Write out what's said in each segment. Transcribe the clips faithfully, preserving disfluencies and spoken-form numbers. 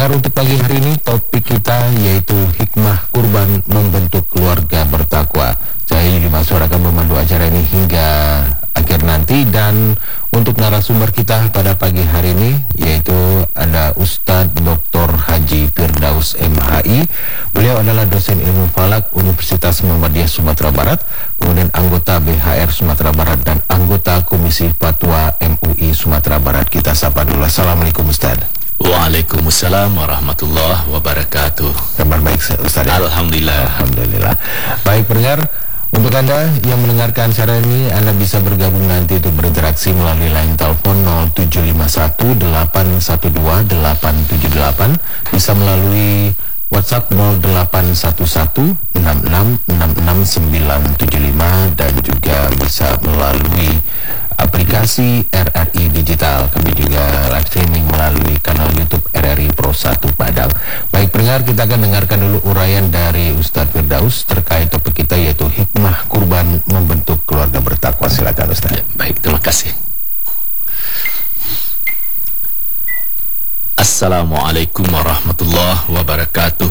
pendengar, untuk pagi hari ini topik kita yaitu hikmah kurban membentuk keluarga bertakwa. Saya Yudi Masur akan memandu acara ini hingga akhir nanti, dan untuk narasumber kita pada pagi hari ini yaitu ada Ustadz Doktor Haji Firdaus M Hi. Beliau adalah dosen ilmu falak Universitas Muhammadiyah Sumatera Barat, kemudian anggota B H R Sumatera Barat dan anggota Komisi Fatwa M U I Sumatera Barat. Kita sapa dulu. Assalamualaikum Ustadz. Waalaikumsalam warahmatullahi wabarakatuh. Kabar baik Ustaz? Alhamdulillah. Alhamdulillah. Baik pendengar, untuk Anda yang mendengarkan acara ini, Anda bisa bergabung nanti untuk berinteraksi melalui line telepon nol tujuh lima satu delapan satu dua delapan tujuh delapan, bisa melalui WhatsApp nol delapan satu satu enam enam enam enam sembilan tujuh lima, dan juga bisa melalui aplikasi R R I Digital. Kami juga live streaming melalui kanal YouTube R R I Pro satu Padang. Baik pendengar, kita akan dengarkan dulu uraian dari Ustadz Firdaus terkait topik kita yaitu hikmah kurban membentuk keluarga bertakwa. Silakan Ustadz. Ya, baik, terima kasih. Assalamualaikum warahmatullahi wabarakatuh.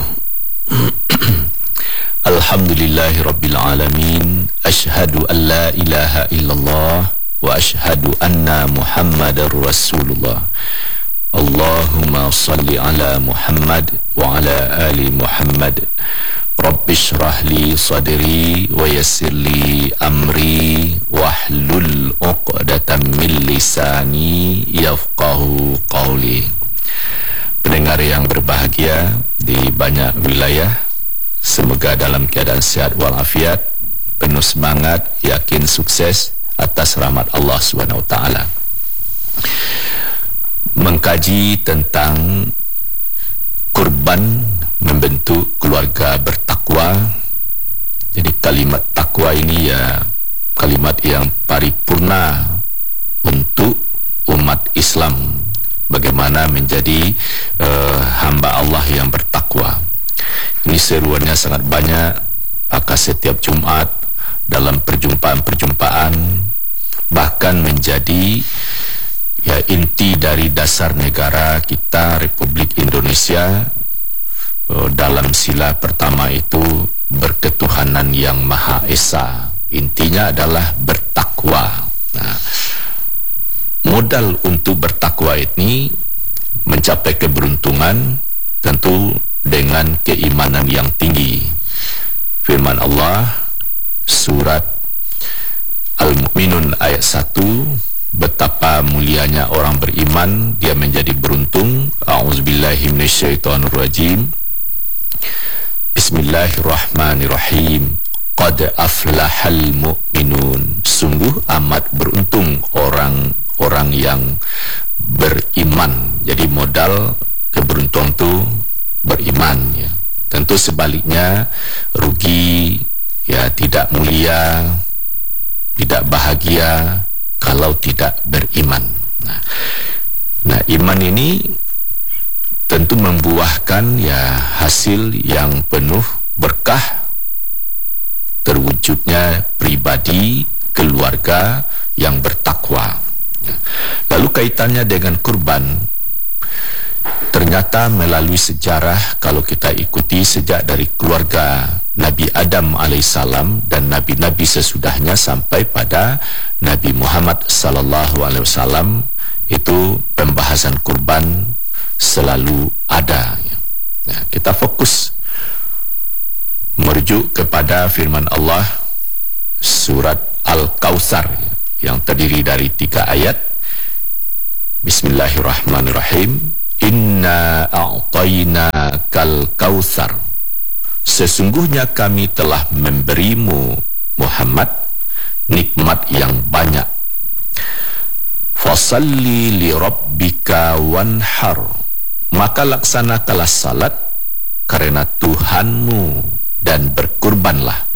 Alhamdulillahi rabbil alamin. Ashhadu an la ilaha illallah wa ashhadu anna Muhammadar Rasulullah. Allahumma salli ala Muhammad wa ala ali Muhammad. Rabbi shrah li sadri wa yassir li amri wahlul 'uqdatam min lisani yafqahu qawli. Pendengar yang berbahagia di banyak wilayah, semoga dalam keadaan sehat walafiat, penuh semangat, yakin sukses atas rahmat Allah subhanahu wa taala. Mengkaji tentang kurban membentuk keluarga bertakwa. Jadi kalimat takwa ini ya kalimat yang paripurna untuk umat Islam, bagaimana menjadi uh, hamba Allah yang bertakwa. Ini seruannya sangat banyak, maka setiap Jumat dalam perjumpaan-perjumpaan, bahkan menjadi ya inti dari dasar negara kita Republik Indonesia. uh, dalam sila pertama itu berketuhanan yang Maha Esa. Intinya adalah bertakwa. Nah, modal untuk bertakwa ini mencapai keberuntungan tentu dengan keimanan yang tinggi. Firman Allah surat Al-Mu'minun ayat satu, betapa mulianya orang beriman, dia menjadi beruntung. A'udzubillahi minasyaitonirrajim. Bismillahirrahmanirrahim. Qad aflahal mu'minun. Sungguh amat beruntung orang orang yang beriman. Jadi modal keberuntungan itu beriman ya. Tentu sebaliknya rugi ya, tidak mulia, tidak bahagia kalau tidak beriman. Nah, nah iman ini tentu membuahkan ya hasil yang penuh berkah, terwujudnya pribadi keluarga yang bertakwa. Lalu kaitannya dengan kurban, ternyata melalui sejarah kalau kita ikuti sejak dari keluarga Nabi Adam alaihissalam dan nabi-nabi sesudahnya sampai pada Nabi Muhammad sallallahu alaihi wasallam, itu pembahasan kurban selalu ada. Nah, kita fokus merujuk kepada firman Allah surat Al-Kautsar ya, yang terdiri dari tiga ayat. Bismillahirrahmanirrahim. Inna a'tayna kal kautsar. Sesungguhnya kami telah memberimu Muhammad nikmat yang banyak. Fasalli li rabbika wanhar. Maka laksanakanlah salat karena Tuhanmu dan berkurbanlah.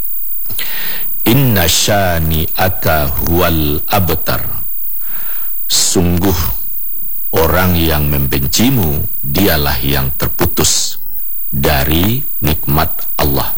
Inna syani'aka huwal abtar. Sungguh orang yang membencimu dialah yang terputus dari nikmat Allah.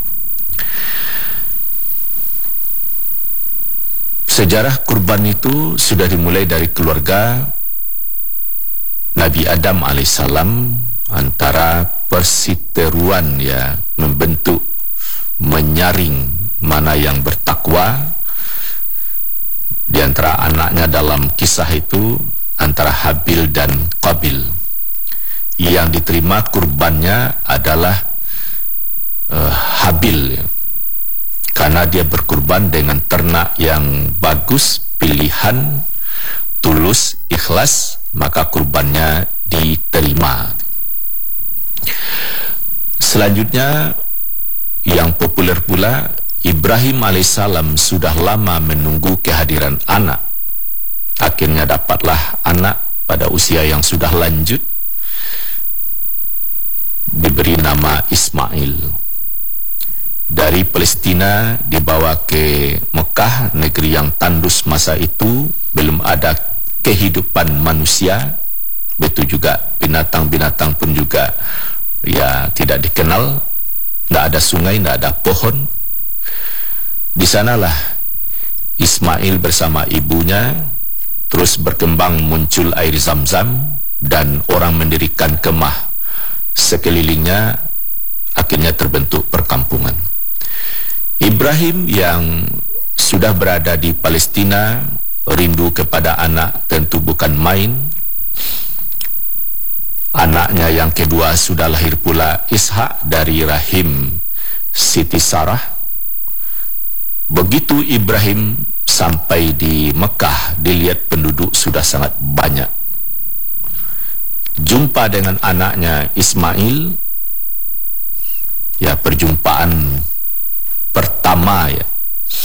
Sejarah kurban itu sudah dimulai dari keluarga Nabi Adam alaihissalam antara persiteruan ya, membentuk, menyaring mana yang bertakwa di antara anaknya dalam kisah itu, antara Habil dan Qabil. Yang diterima kurbannya adalah uh, Habil ya. Karena dia berkurban dengan ternak yang bagus, pilihan, tulus, ikhlas, maka kurbannya diterima. Selanjutnya yang populer pula, Ibrahim alaihissalam sudah lama menunggu kehadiran anak. Akhirnya dapatlah anak pada usia yang sudah lanjut, diberi nama Ismail. Dari Palestina dibawa ke Mekah, negeri yang tandus masa itu, belum ada kehidupan manusia, begitu juga binatang-binatang pun juga ya tidak dikenal, tidak ada sungai, tidak ada pohon. Di sanalah Ismail bersama ibunya terus berkembang, muncul air Zam-Zam dan orang mendirikan kemah sekelilingnya, akhirnya terbentuk perkampungan. Ibrahim yang sudah berada di Palestina, rindu kepada anak tentu bukan main. Anaknya yang kedua sudah lahir pula, Ishak, dari rahim Siti Sarah. Begitu Ibrahim sampai di Mekah, dilihat penduduk sudah sangat banyak. Jumpa dengan anaknya Ismail, ya perjumpaan pertama ya.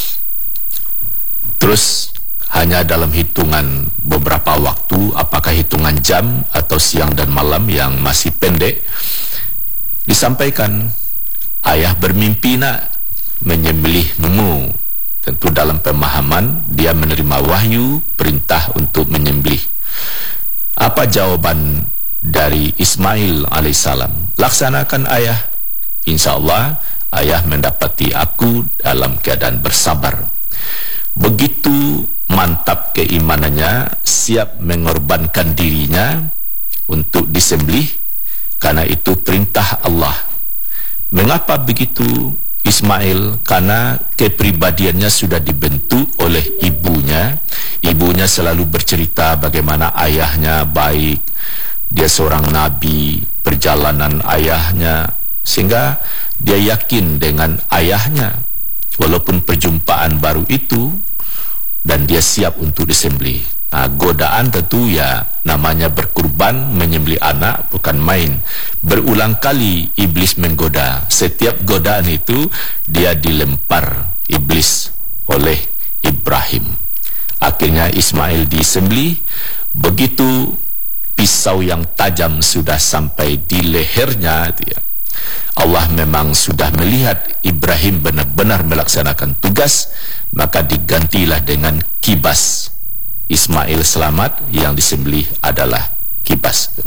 Terus hanya dalam hitungan beberapa waktu, apakah hitungan jam atau siang dan malam yang masih pendek, disampaikan, ayah bermimpi nak menyembelihmu. Tentu dalam pemahaman dia menerima wahyu perintah untuk menyembelih. Apa jawaban dari Ismail alaihissalam? Laksanakan ayah, insya Allah ayah mendapati aku dalam keadaan bersabar. Begitu mantap keimanannya, siap mengorbankan dirinya untuk disembelih, karena itu perintah Allah. Mengapa begitu Ismail? Karena kepribadiannya sudah dibentuk oleh ibunya. Ibunya selalu bercerita bagaimana ayahnya baik, dia seorang nabi, perjalanan ayahnya, sehingga dia yakin dengan ayahnya walaupun perjumpaan baru itu, dan dia siap untuk disembelih. Nah, godaan tentu ya namanya berkurban, menyembelih anak bukan main. Berulang kali iblis menggoda. Setiap godaan itu dia dilempar iblis oleh Ibrahim. Akhirnya Ismail disembelih. Begitu pisau yang tajam sudah sampai di lehernya, ya, Allah memang sudah melihat Ibrahim benar-benar melaksanakan tugas, maka digantilah dengan kibas. Ismail selamat, yang disembelih adalah kibas.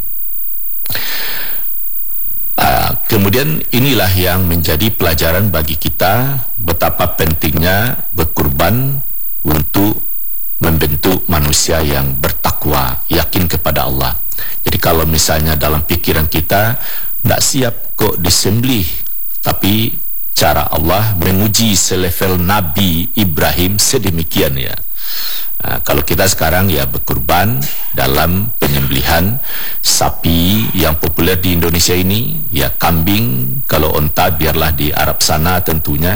Uh, kemudian inilah yang menjadi pelajaran bagi kita, betapa pentingnya berkurban untuk membentuk manusia yang bertakwa, yakin kepada Allah. Jadi kalau misalnya dalam pikiran kita tidak siap kok disembelih, tapi cara Allah menguji selevel Nabi Ibrahim sedemikian ya. Nah, kalau kita sekarang ya berkurban dalam penyembelihan sapi yang populer di Indonesia ini, ya kambing, kalau onta biarlah di Arab sana tentunya.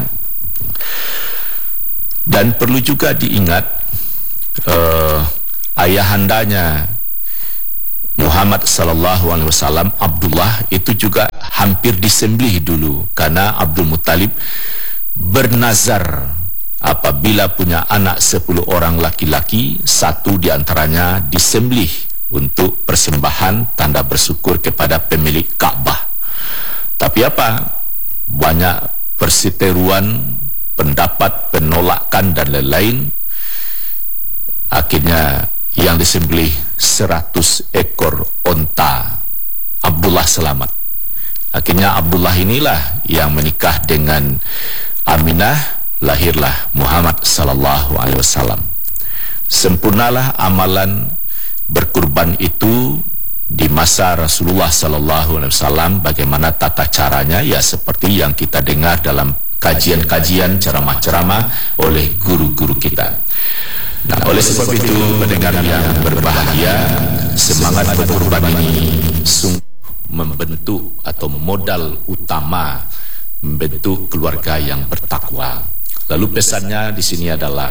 Dan perlu juga diingat uh, ayahandanya Muhammad sallallahu alaihi wasallam, Abdullah, itu juga hampir disembelih dulu, karena Abdul Muttalib bernazar apabila punya anak sepuluh orang laki-laki, satu diantaranya disembelih untuk persembahan tanda bersyukur kepada pemilik Ka'bah. Tapi apa? Banyak persiteruan, pendapat, penolakan dan lain-lain. Akhirnya yang disembelih seratus ekor onta. Abdullah selamat. Akhirnya Abdullah inilah yang menikah dengan Aminah, lahirlah Muhammad sallallahu alaihi wasallam. Sempurnalah amalan berkurban itu di masa Rasulullah Sallallahu Alaihi Wasallam, bagaimana tata caranya, ya seperti yang kita dengar dalam kajian-kajian ceramah-ceramah oleh guru-guru kita. Nah, oleh sebab itu, pendengar yang berbahagia, semangat berkorban ini sungguh membentuk atau modal utama membentuk keluarga yang bertakwa. Lalu pesannya di sini adalah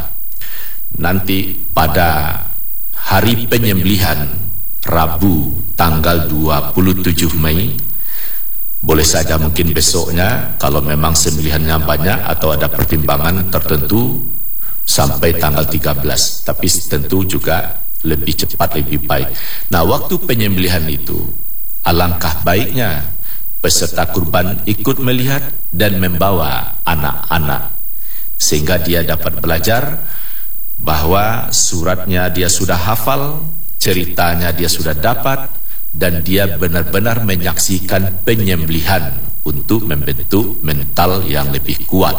nanti pada hari penyembelihan Rabu tanggal dua puluh tujuh Mei, boleh saja mungkin besoknya kalau memang sembelihannya banyak atau ada pertimbangan tertentu sampai tanggal tiga belas, tapi tentu juga lebih cepat lebih baik. Nah, waktu penyembelihan itu alangkah baiknya peserta kurban ikut melihat dan membawa anak-anak, sehingga dia dapat belajar bahwa suratnya dia sudah hafal, ceritanya dia sudah dapat, dan dia benar-benar menyaksikan penyembelihan untuk membentuk mental yang lebih kuat.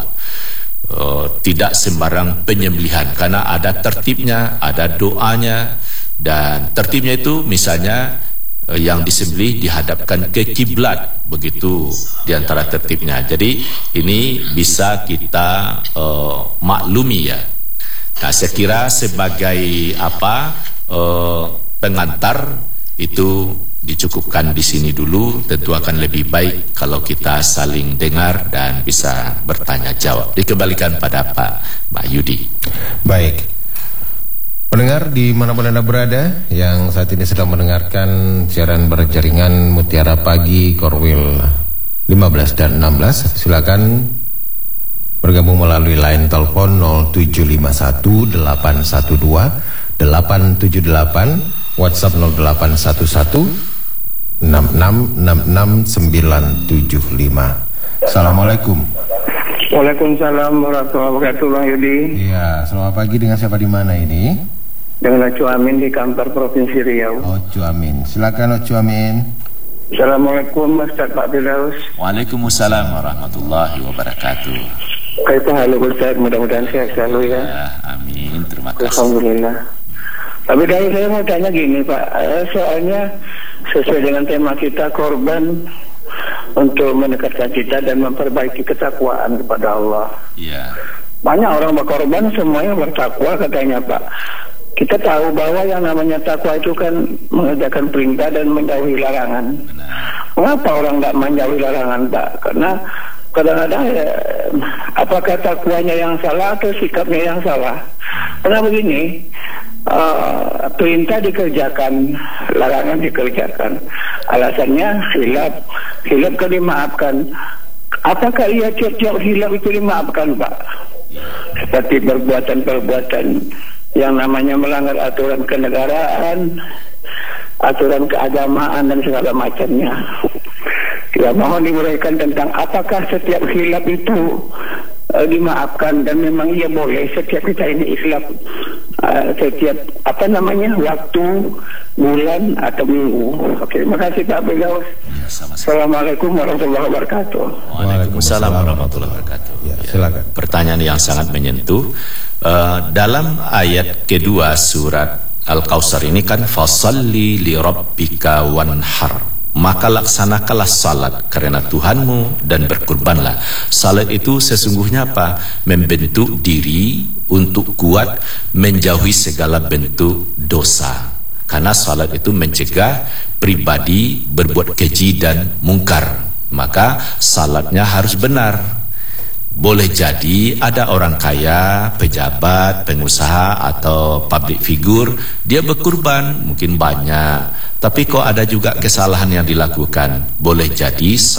Uh, tidak sembarang penyembelihan, karena ada tertibnya, ada doanya, dan tertibnya itu misalnya uh, yang disembelih dihadapkan ke kiblat, begitu diantara tertibnya. Jadi ini bisa kita uh, maklumi ya. Nah, saya kira sebagai apa uh, pengantar itu dicukupkan di sini dulu. Tentu akan lebih baik kalau kita saling dengar dan bisa bertanya jawab. Dikembalikan pada Pak Mbak Yudi. Baik, pendengar dimanapun Anda berada yang saat ini sedang mendengarkan siaran berjaringan Mutiara Pagi Korwil lima belas dan enam belas, silakan bergabung melalui line telepon nol tujuh lima satu delapan satu dua delapan tujuh delapan, WhatsApp nol delapan satu satu enam enam enam enam sembilan tujuh lima. Assalamualaikum. Waalaikumsalam warahmatullahi wabarakatuh, Bang Yudi. Iya, selamat pagi. Dengan siapa di mana ini? Dengan Ocu Amin di kantor Provinsi Riau. Ocu Amin, silakan Ocu Amin. Assalamualaikum Ustaz Pak Firdaus. Waalaikumsalam warahmatullahi wabarakatuh. Kaitu halo Ustaz, mudah-mudahan sehat selalu ya. Ya, amin, terima kasih. Alhamdulillah. Tapi dari saya mau tanya gini Pak, eh, soalnya sesuai dengan tema kita, korban untuk mendekatkan kita dan memperbaiki ketakwaan kepada Allah. Iya. Banyak orang berkorban semuanya bertakwa katanya Pak. Kita tahu bahwa yang namanya takwa itu kan mengerjakan perintah dan menjauhi larangan. Benar. Mengapa orang tidak menjauhi larangan Pak? Karena kadang-kadang ya, apakah takwanya yang salah atau sikapnya yang salah? Karena begini, uh, perintah dikerjakan, larangan dikerjakan. Alasannya hilaf, hilaf kan dimaafkan. Apakah ia tiap-tiap hilaf itu dimaafkan Pak? Seperti perbuatan-perbuatan yang namanya melanggar aturan kenegaraan, aturan keagamaan dan segala macamnya. Ya, mohon diuraikan tentang apakah setiap khilaf itu uh, dimaafkan, dan memang ia boleh setiap kita ini khilaf uh, setiap apa namanya waktu, bulan atau minggu. Oke, terima kasih Pak Firdaus. Ya, sama-sama. Assalamualaikum warahmatullahi wabarakatuh. Waalaikumsalam warahmatullahi wabarakatuh. Ya, silakan. Pertanyaan yang sangat menyentuh. Uh, dalam ayat kedua surat Al-Kautsar ini kan fasalli li rabbika wanhar, maka laksanakanlah salat karena Tuhanmu dan berkurbanlah. Salat itu sesungguhnya apa? Membentuk diri untuk kuat menjauhi segala bentuk dosa. Karena salat itu mencegah pribadi berbuat keji dan mungkar. Maka salatnya harus benar. Boleh jadi ada orang kaya, pejabat, pengusaha atau public figure, dia berkurban mungkin banyak, tapi kok ada juga kesalahan yang dilakukan. Boleh jadi